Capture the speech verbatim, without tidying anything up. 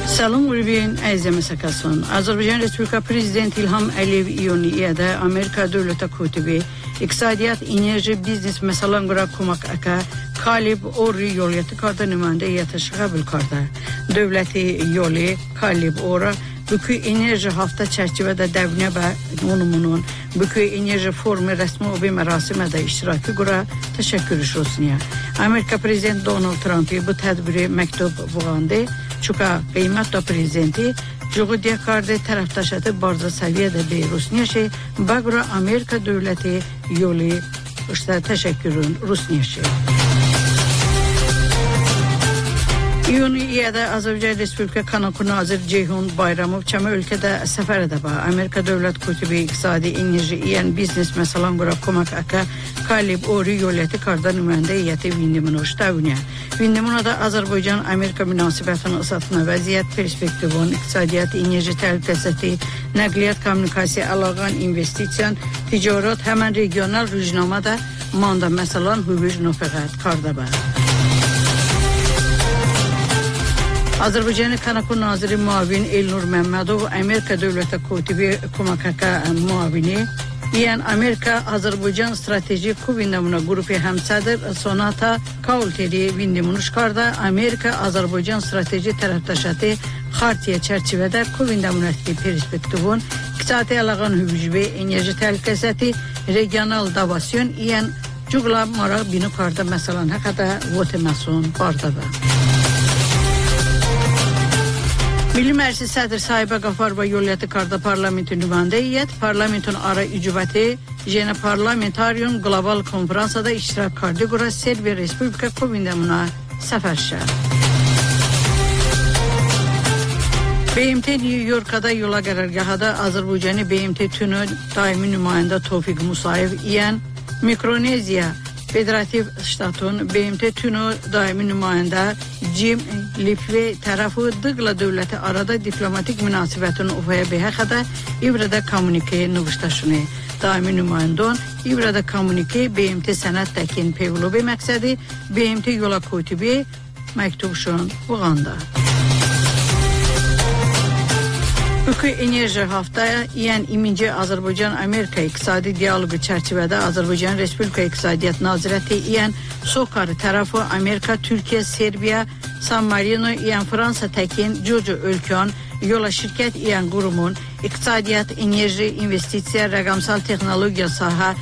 Salam Ulviyen əziz məsəkəsən. Azərbaycan Respublika Prezidenti İlham Əliyev iyuniyədə Amerika dövlətə kotibi iqtisadiyyat, enerji, biznes məsələn qura komak aka Kalib Ori yoliyyəti karda nümayəndə yetəşi qəbul karda. Dövləti yoli Kalib Ora Bükü enerji hafta çərçivədə dəvnə və onumunun Bükü enerji formu rəsmi obi mərasimədə iştirakı qura təşəkkürüş Rusniya. Amerika Prezidenti Donald Trump'ı bu tədbiri məktub vurğandı. Çünka qiymat da prezidenti Cugudya kardı tərəfdaşatı barza səviyyədə bir Rusniyaşı Bagura Amerika dövləti yolu işte təşəkkürün Rusniyaşı. İyuniyədə Azərbaycan Respublika Kanunku Nazir Ceyhun Bayramov çəmə ölkədə səfər edə var. Amerika dövlət kotibi iqtisadi, enerji, yəni biznes məsələn qura komak aka Kalib Ori yoliyyəti karda nümayəndə heyəti Vindimin Oştavuniya. Vindiminada Azərbaycan Amerika münasibətinin ısatma vəziyyət, perspektivon, iqtisadiyyat, enerji təhlükəsizliyi, nəqliyyat, kommunikasiya, əlaqan, investisiyan, ticaret, həmən regional rüjnamada manda məsələn hüvüc nöfəqət karda var. Azərbaycanın Kanunku Naziri Muavin Elnur Məmmədov Amerika dövlətə kotibi Komakaka muavini yəni Amerika Azərbaycan strateji kuvindamına qrupi həmsədir Sonata Kaulteri Vindimunuşkarda Amerika Azərbaycan strateji tərəfdaşatı xartiyə çərçivədə kuvindamınətli perspektivun iqtisadi əlaqan hüvücü enerji təhlükəsizliyi regional davasyon yəni cüqla maraq binu karda məsələn həqədə voteməsun bardadır. Milli Məclis Sədr Sahibə Qafarova yoliyyəti karda parlamentin nümayəndə heyət, parlamentin ara ücübəti Jena Parlamentarium Global Konferansada iştirak kardı qura Serbiya Respublika Kovindamına səfərşə. B M T New York'da yola qərargahada Azərbaycanı B M T tünü daimi nümayəndə Tofiq Musayev yəni Mikroneziya Federativ Ştatın B M T tünü daimi nümayəndə Jim Lifve tərəfi dıqla dövləti arada diplomatik münasibətin ufaya behəxədə İvrədə kommunike nüvüşdaşını. Daimi nümayəndon İvrədə kommunike B M T sənət təkin pevlobi məqsədi B M T yola kotibi məktubşun buğanda. Bükü enerji haftaya yəni ikinci Azərbaycan-Amerika iqtisadi dialoqu çərçivədə Azərbaycan Respublika İqtisadiyyat Nazirəti yəni Sokarı tərəfi Amerika, Türkiyə, Serbiya, San Marino yəni Fransa təkin Jojo ölkən yola şirkət yəni qurumun iqtisadiyyat, enerji, investisiya, rəqəmsal texnologiya saha